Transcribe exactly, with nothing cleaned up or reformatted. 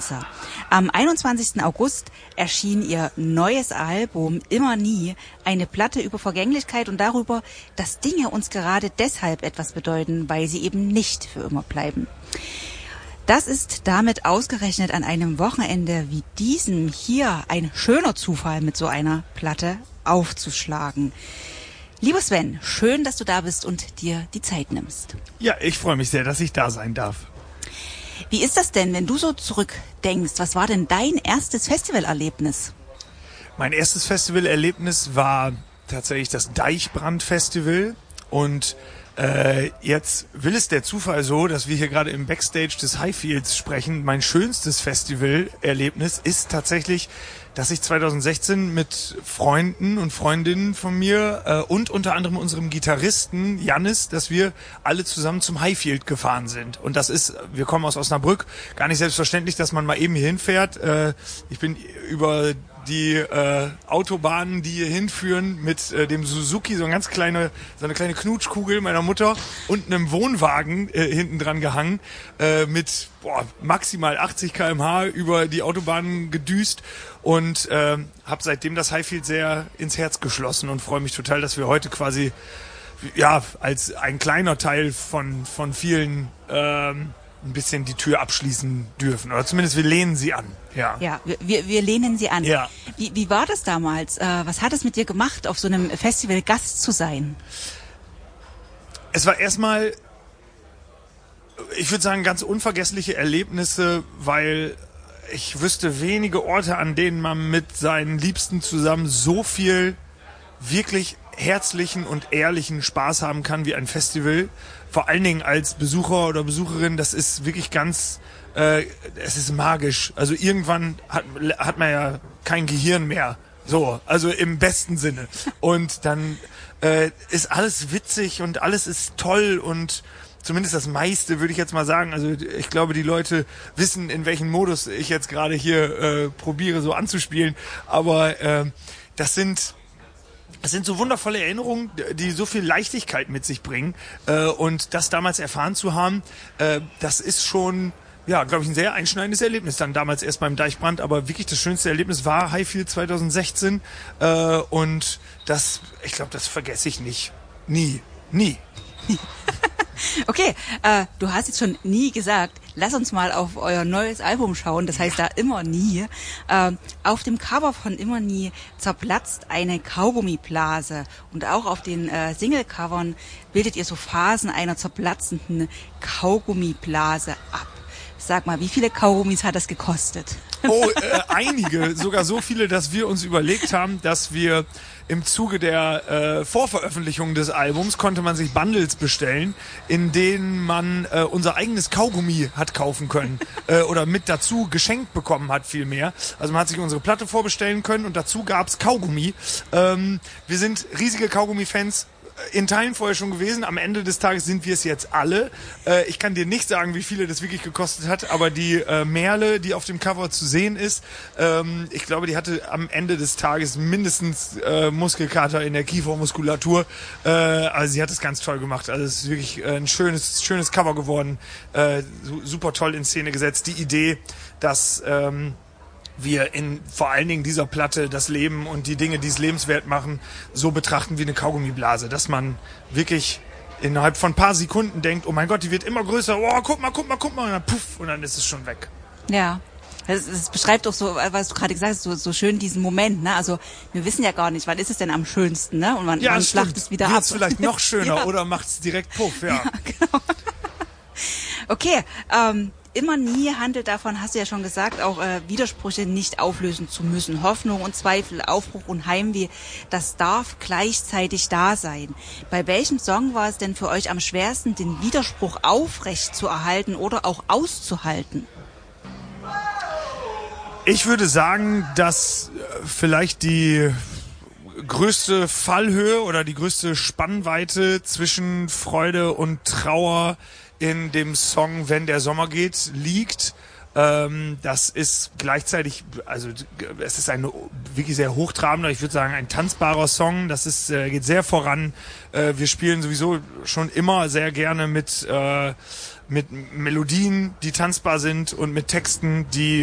Größer. Am einundzwanzigsten August erschien ihr neues Album Immer nie, eine Platte über Vergänglichkeit und darüber, dass Dinge uns gerade deshalb etwas bedeuten, weil sie eben nicht für immer bleiben. Das ist damit ausgerechnet an einem Wochenende wie diesem hier ein schöner Zufall, mit so einer Platte aufzuschlagen. Lieber Sven, schön, dass du da bist und dir die Zeit nimmst. Ja, ich freue mich sehr, dass ich da sein darf. Wie ist das denn, wenn du so zurückdenkst? Was war denn dein erstes Festivalerlebnis? Mein erstes Festivalerlebnis war tatsächlich das Deichbrand-Festival und äh, jetzt will es der Zufall so, dass wir hier gerade im Backstage des Highfields sprechen. Mein schönstes Festivalerlebnis ist tatsächlich, dass ich zwanzig sechzehn mit Freunden und Freundinnen von mir äh, und unter anderem unserem Gitarristen Jannis, dass wir alle zusammen zum Highfield gefahren sind. Und das ist, wir kommen aus Osnabrück, gar nicht selbstverständlich, dass man mal eben hier hinfährt. Äh, ich bin über die äh, Autobahnen, die hier hinführen, mit äh, dem Suzuki, so eine ganz kleine, so eine kleine Knutschkugel meiner Mutter und einem Wohnwagen äh, hinten dran gehangen, äh, mit boah, maximal achtzig Kilometer pro Stunde über die Autobahnen gedüst und äh, habe seitdem das Highfield sehr ins Herz geschlossen und freue mich total, dass wir heute quasi ja als ein kleiner Teil von von vielen ähm, ein bisschen die Tür abschließen dürfen. Oder zumindest wir lehnen sie an. Ja, ja wir, wir lehnen sie an. Ja. Wie, wie war das damals? Äh, was hat es mit dir gemacht, auf so einem Festival Gast zu sein? Es war erstmal, ich würde sagen, ganz unvergessliche Erlebnisse, weil ich wüsste wenige Orte, an denen man mit seinen Liebsten zusammen so viel wirklich herzlichen und ehrlichen Spaß haben kann wie ein Festival. Vor allen Dingen als Besucher oder Besucherin, das ist wirklich ganz, äh, es ist magisch. Also irgendwann hat, hat man ja kein Gehirn mehr. So, also im besten Sinne. Und dann äh, ist alles witzig und alles ist toll und zumindest das meiste, würde ich jetzt mal sagen. Also ich glaube, die Leute wissen, in welchem Modus ich jetzt gerade hier äh, probiere, so anzuspielen. Aber äh, das sind... Es sind so wundervolle Erinnerungen, die so viel Leichtigkeit mit sich bringen. Äh, und das damals erfahren zu haben, äh, das ist schon, ja, glaube ich, ein sehr einschneidendes Erlebnis. Dann damals erst beim Deichbrand, aber wirklich das schönste Erlebnis war Highfield zwanzig sechzehn. Äh, und das, ich glaube, das vergesse ich nicht. Nie. Nie. Okay, äh, du hast jetzt schon nie gesagt, lass uns mal auf euer neues Album schauen, das heißt da Immer nie. Äh, auf dem Cover von Immer nie zerplatzt eine Kaugummiblase und auch auf den äh, Single-Covern bildet ihr so Phasen einer zerplatzenden Kaugummiblase ab. Sag mal, wie viele Kaugummis hat das gekostet? Oh, äh, einige, sogar so viele, dass wir uns überlegt haben, dass wir im Zuge der äh, Vorveröffentlichung des Albums konnte man sich Bundles bestellen, in denen man äh, unser eigenes Kaugummi hat kaufen können äh, oder mit dazu geschenkt bekommen hat vielmehr. Also man hat sich unsere Platte vorbestellen können und dazu gab's Kaugummi. Ähm, wir sind riesige Kaugummi-Fans. In Teilen vorher schon gewesen. Am Ende des Tages sind wir es jetzt alle. Äh, ich kann dir nicht sagen, wie viele das wirklich gekostet hat, aber die äh, Merle, die auf dem Cover zu sehen ist, ähm, ich glaube, die hatte am Ende des Tages mindestens äh, Muskelkater in der Kiefermuskulatur. Äh, also sie hat es ganz toll gemacht. Also es ist wirklich äh, ein schönes, schönes Cover geworden. Äh, super toll in Szene gesetzt. Die Idee, dass ähm, wir in vor allen Dingen dieser Platte das Leben und die Dinge, die es lebenswert machen, so betrachten wie eine Kaugummiblase, dass man wirklich innerhalb von ein paar Sekunden denkt, oh mein Gott, die wird immer größer, oh, guck mal, guck mal, guck mal, und dann puff, und dann ist es schon weg. Ja, das, das beschreibt doch so, was du gerade gesagt hast, so, so schön diesen Moment, ne? Also wir wissen ja gar nicht, wann ist es denn am schönsten, ne? Und man, ja, man schlacht es wieder ab. Wird's vielleicht noch schöner ja. Oder macht es direkt puff, ja. Ja, genau. Okay, ähm, Immer nie handelt davon, hast du ja schon gesagt, auch äh, Widersprüche nicht auflösen zu müssen. Hoffnung und Zweifel, Aufbruch und Heimweh, das darf gleichzeitig da sein. Bei welchem Song war es denn für euch am schwersten, den Widerspruch aufrecht zu erhalten oder auch auszuhalten? Ich würde sagen, dass vielleicht die größte Fallhöhe oder die größte Spannweite zwischen Freude und Trauer in dem Song Wenn der Sommer geht liegt. Ähm, das ist gleichzeitig, also es ist ein wirklich sehr hochtrabender, ich würde sagen ein tanzbarer Song. Das ist äh, geht sehr voran. Äh, wir spielen sowieso schon immer sehr gerne mit äh, mit Melodien, die tanzbar sind und mit Texten, die